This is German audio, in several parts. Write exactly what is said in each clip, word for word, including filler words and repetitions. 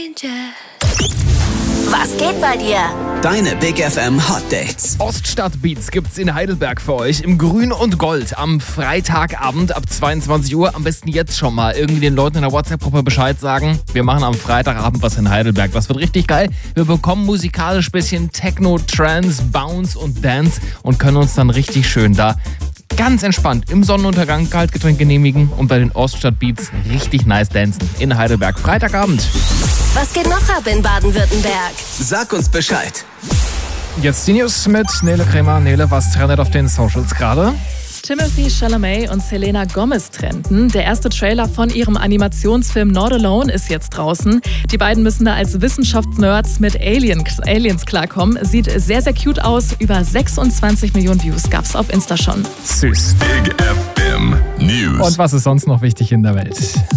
Was geht bei dir? Deine Big F M Hot Dates. Oststadt-Beats gibt's in Heidelberg für euch im Grün und Gold am Freitagabend ab zweiundzwanzig Uhr. Am besten jetzt schon mal irgendwie den Leuten in der WhatsApp-Gruppe Bescheid sagen. Wir machen am Freitagabend was in Heidelberg. Das wird richtig geil. Wir bekommen musikalisch ein bisschen Techno, Trance, Bounce und Dance und können uns dann richtig schön da ganz entspannt im Sonnenuntergang Kaltgetränk genehmigen und bei den Oststadt-Beats richtig nice dancen in Heidelberg. Freitagabend. Was geht noch ab in Baden-Württemberg? Sag uns Bescheid. Jetzt die News mit Nele Kremer. Nele, was trendet auf den Socials gerade? Timothée Chalamet und Selena Gomez trennten. Der erste Trailer von ihrem Animationsfilm Not Alone ist jetzt draußen. Die beiden müssen da als Wissenschaftsnerds mit Aliens, Aliens klarkommen. Sieht sehr, sehr cute aus. Über sechsundzwanzig Millionen Views gab's auf Insta schon. Süß. Big F M News. Und was ist sonst noch wichtig in der Welt?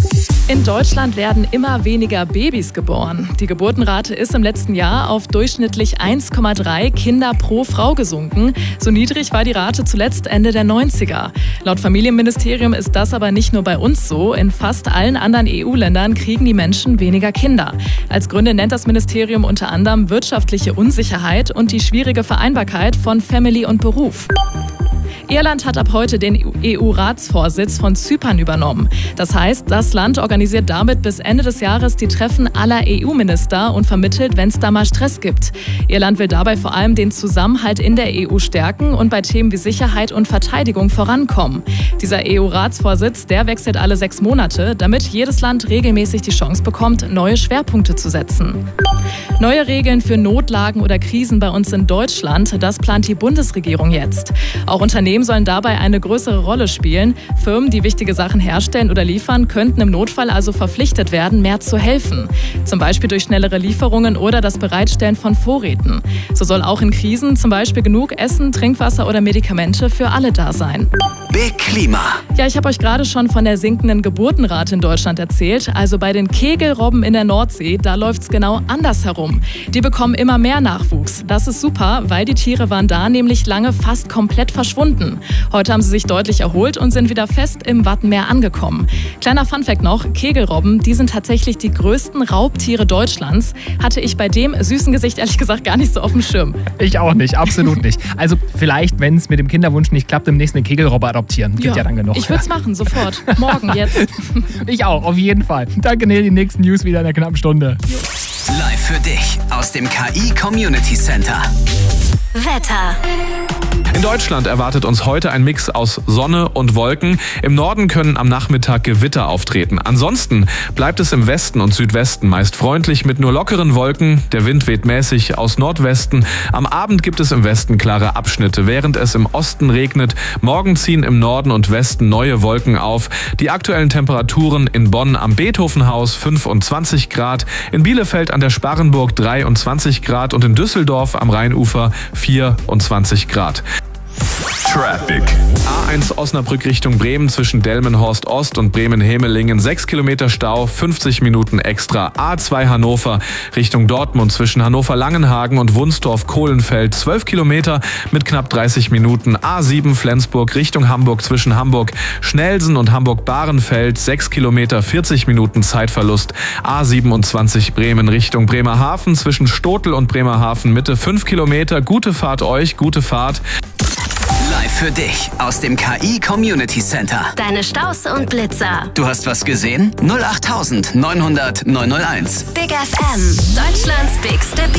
In Deutschland werden immer weniger Babys geboren. Die Geburtenrate ist im letzten Jahr auf durchschnittlich eins Komma drei Kinder pro Frau gesunken. So niedrig war die Rate zuletzt Ende der neunziger. Laut Familienministerium ist das aber nicht nur bei uns so. In fast allen anderen E U-Ländern kriegen die Menschen weniger Kinder. Als Gründe nennt das Ministerium unter anderem wirtschaftliche Unsicherheit und die schwierige Vereinbarkeit von Family und Beruf. Irland hat ab heute den E U-Ratsvorsitz von Zypern übernommen. Das heißt, das Land organisiert damit bis Ende des Jahres die Treffen aller E U-Minister und vermittelt, wenn es da mal Stress gibt. Irland will dabei vor allem den Zusammenhalt in der E U stärken und bei Themen wie Sicherheit und Verteidigung vorankommen. Dieser E U-Ratsvorsitz, der wechselt alle sechs Monate, damit jedes Land regelmäßig die Chance bekommt, neue Schwerpunkte zu setzen. Neue Regeln für Notlagen oder Krisen bei uns in Deutschland, das plant die Bundesregierung jetzt. Auch Unternehmen sollen dabei eine größere Rolle spielen. Firmen, die wichtige Sachen herstellen oder liefern, könnten im Notfall also verpflichtet werden, mehr zu helfen. Zum Beispiel durch schnellere Lieferungen oder das Bereitstellen von Vorräten. So soll auch in Krisen zum Beispiel genug Essen, Trinkwasser oder Medikamente für alle da sein. Big Klima. Ja, ich habe euch gerade schon von der sinkenden Geburtenrate in Deutschland erzählt. Also bei den Kegelrobben in der Nordsee, da läuft es genau andersherum. Die bekommen immer mehr Nachwuchs. Das ist super, weil die Tiere waren da nämlich lange fast komplett verschwunden. Heute haben sie sich deutlich erholt und sind wieder fest im Wattenmeer angekommen. Kleiner Funfact noch, Kegelrobben, die sind tatsächlich die größten Raubtiere Deutschlands. Hatte ich bei dem süßen Gesicht ehrlich gesagt gar nicht so auf dem Schirm. Ich auch nicht, absolut nicht. Also vielleicht, wenn es mit dem Kinderwunsch nicht klappt, demnächst eine Kegelrobbe adoptieren. Gibt ja, ja dann genug. Ich würde es machen, sofort. Morgen, jetzt. Ich auch, auf jeden Fall. Danke, Neil, die nächsten News wieder in einer knappen Stunde. Jo. Live für dich aus dem K I Community Center. Wetter. In Deutschland erwartet uns heute ein Mix aus Sonne und Wolken. Im Norden können am Nachmittag Gewitter auftreten. Ansonsten bleibt es im Westen und Südwesten meist freundlich mit nur lockeren Wolken. Der Wind weht mäßig aus Nordwesten. Am Abend gibt es im Westen klare Abschnitte, während es im Osten regnet. Morgen ziehen im Norden und Westen neue Wolken auf. Die aktuellen Temperaturen in Bonn am Beethovenhaus fünfundzwanzig Grad, in Bielefeld an der Sparrenburg dreiundzwanzig Grad und in Düsseldorf am Rheinufer vierundzwanzig Grad. Traffic. A eins Osnabrück Richtung Bremen zwischen Delmenhorst Ost und Bremen-Hemelingen sechs Kilometer Stau, fünfzig Minuten extra. A zwei Hannover Richtung Dortmund zwischen Hannover-Langenhagen und Wunsdorf-Kohlenfeld zwölf Kilometer mit knapp dreißig Minuten. A sieben Flensburg Richtung Hamburg zwischen Hamburg-Schnelsen und Hamburg-Bahrenfeld sechs Kilometer, vierzig Minuten Zeitverlust. A siebenundzwanzig Bremen Richtung Bremerhaven zwischen Stotel und Bremerhaven Mitte fünf Kilometer. Gute Fahrt euch, gute Fahrt. Live für dich aus dem K I Community Center. Deine Staus und Blitzer. Du hast was gesehen? null acht neunhundert neunhundert neunhunderteins. Big F M, Deutschlands Big Star.